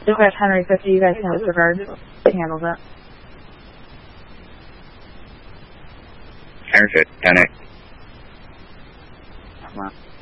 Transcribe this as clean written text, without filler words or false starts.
Dispatch Henry 50, you guys can disregard. It handles it. Henry 50, 10-8. Come on.